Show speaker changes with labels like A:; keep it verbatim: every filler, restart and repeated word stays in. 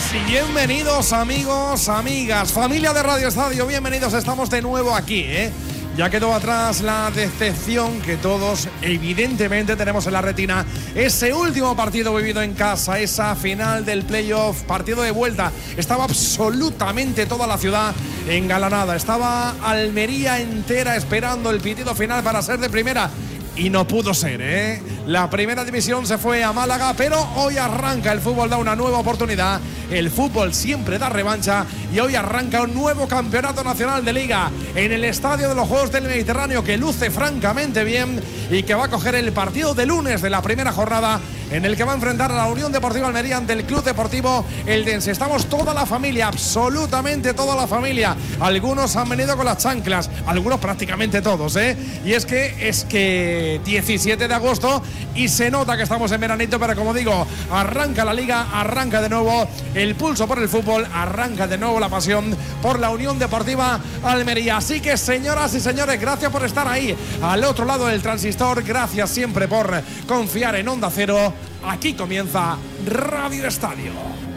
A: Bienvenidos amigos, amigas, familia de Radio Estadio, bienvenidos, estamos de nuevo aquí, ¿eh? Ya quedó atrás la decepción que todos evidentemente tenemos en la retina. Ese último partido vivido en casa, esa final del playoff, partido de vuelta. Estaba absolutamente toda la ciudad engalanada. Estaba Almería entera esperando el pitido final para ser de primera. Y no pudo ser, ¿eh? La primera división se fue a Málaga, pero hoy arranca el fútbol, da una nueva oportunidad. El fútbol siempre da revancha y hoy arranca un nuevo campeonato nacional de Liga en el Estadio de los Juegos del Mediterráneo, que luce francamente bien y que va a coger el partido de lunes de la primera jornada, en el que va a enfrentar a la Unión Deportiva Almería ante el Club Deportivo Eldense. Estamos toda la familia, absolutamente toda la familia. Algunos han venido con las chanclas, algunos prácticamente todos, ¿eh? Y es que es que diecisiete de agosto y se nota que estamos en veranito, pero como digo, arranca la Liga, arranca de nuevo el pulso por el fútbol, arranca de nuevo la pasión por la Unión Deportiva Almería. Así que, señoras y señores, gracias por estar ahí al otro lado del transistor, gracias siempre por confiar en Onda Cero. Aquí comienza Radio Estadio.